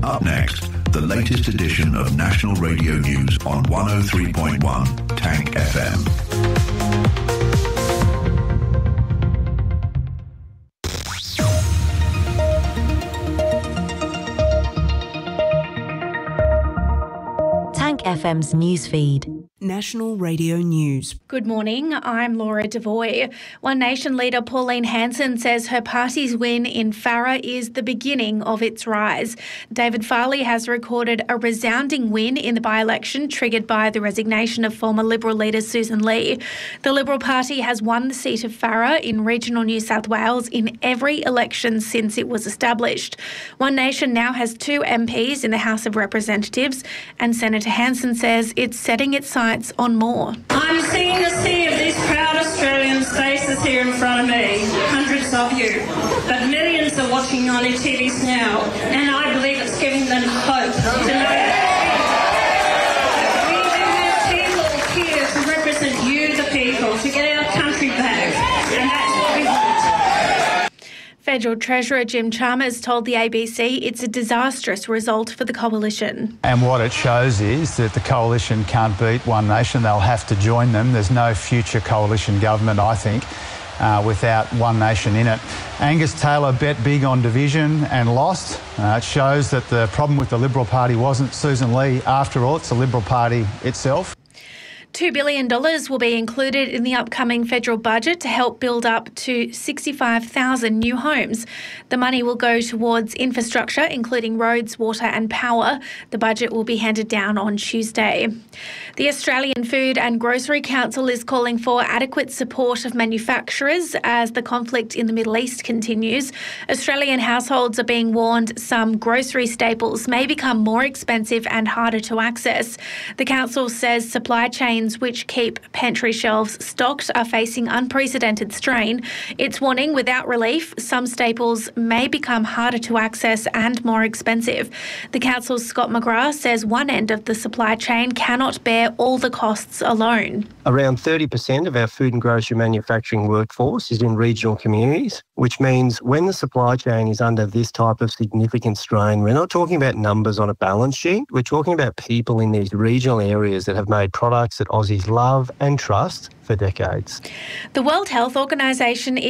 Up next, the latest edition of National Radio News on 103.1 Tank FM. Tank FM's newsfeed. National Radio News. Good morning, I'm Laura Devoy. One Nation leader Pauline Hanson says her party's win in Farrer is the beginning of its rise. David Farley has recorded a resounding win in the by-election triggered by the resignation of former Liberal leader Susan Lee. The Liberal Party has won the seat of Farrer in regional New South Wales in every election since it was established. One Nation now has 2 MPs in the House of Representatives, and Senator Hanson says it's setting its sights on more. I'm seeing a sea of these proud Australian faces here in front of me, hundreds of you, but millions are watching on their TVs now, and I believe it's giving them hope to know that we have people here to represent you, the people, to get our country back, and that's what we want. Federal Treasurer Jim Chalmers told the ABC it's a disastrous result for the Coalition. And what it shows is that the Coalition can't beat One Nation. They'll have to join them. There's no future Coalition government, I think, without One Nation in it. Angus Taylor bet big on division and lost. It shows that the problem with the Liberal Party wasn't Susan Lee. After all, it's the Liberal Party itself. $2 billion will be included in the upcoming federal budget to help build up to 65,000 new homes. The money will go towards infrastructure, including roads, water and power. The budget will be handed down on Tuesday. The Australian Food and Grocery Council is calling for adequate support of manufacturers as the conflict in the Middle East continues. Australian households are being warned some grocery staples may become more expensive and harder to access. The council says supply chains which keep pantry shelves stocked are facing unprecedented strain. It's warning without relief, some staples may become harder to access and more expensive. The council's Scott McGrath says one end of the supply chain cannot bear all the costs alone. Around 30% of our food and grocery manufacturing workforce is in regional communities, which means when the supply chain is under this type of significant strain, we're not talking about numbers on a balance sheet. We're talking about people in these regional areas that have made products that Aussies love and trust for decades. The World Health Organization